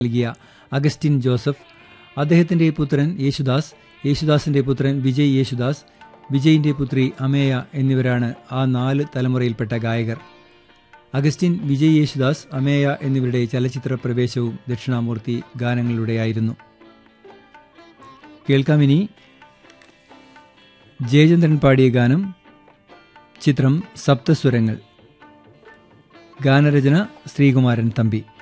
നൽകിയ Augustine Joseph, അദ്ദേഹത്തിന്റെ പുത്രൻ യേശുദാസ്, യേശുദാസിന്റെ പുത്രൻ വിജയ് യേശുദാസ്, വിജയിന്റെ പുത്രി അമേയ എന്നിവരാണ് ആ 4 തലമുറയിൽപ്പെട്ട ഗായകർ. അഗസ്റ്റിൻ, വിജയ് യേശുദാസ്, അമേയ എന്നിവരുടെ ചലച്ചിത്ര പ്രവേശവും ദക്ഷിണാമൂർത്തി ഗാനങ്ങളിലൂടെയായിരുന്നു. കേൾക്കാമിനി ജയചന്ദ്രൻ പാടിയ ഗാനം. ചിത്രം സപ്തസ്വരങ്ങൾ. ഗാനരചന ശ്രീകുമാരൻ തമ്പി.